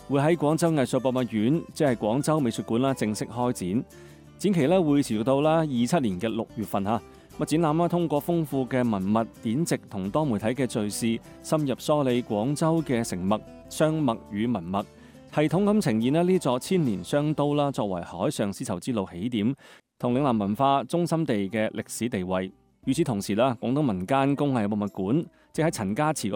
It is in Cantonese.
會喺廣州藝術博物院，即係廣州美術館啦，正式開展。展期咧會持續到啦27年嘅6月份嚇。展覽通過豐富嘅文物典籍同多媒體嘅敘事，深入梳理廣州嘅城脈、商脈與文脈，系統咁呈現呢座千年商都啦，作為海上絲綢之路起點同嶺南文化中心地嘅歷史地位。與此同時啦，廣東民間工藝博物館即喺陳家祠